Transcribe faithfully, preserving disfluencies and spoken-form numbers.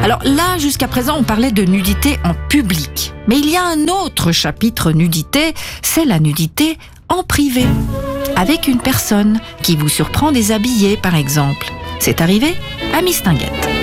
Alors là, jusqu'à présent, on parlait de nudité en public. Mais il y a un autre chapitre nudité, c'est la nudité en privé. Avec une personne qui vous surprend déshabillée, par exemple. C'est arrivé à Mistinguett.